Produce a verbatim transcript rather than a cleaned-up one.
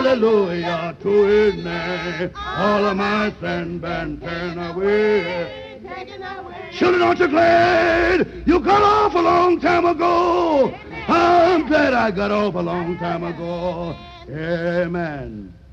hallelujah to his name. All of my sin been taken away. Children, aren't you glad you got off a long time ago? I'm glad I got off a long time ago. Amen.